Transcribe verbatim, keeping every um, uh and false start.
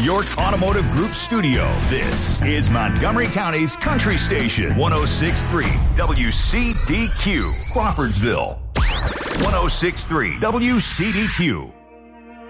York Automotive Group studio, this is Montgomery County's Country Station, one oh six point three W C D Q, Crawfordsville. one oh six point three W C D Q.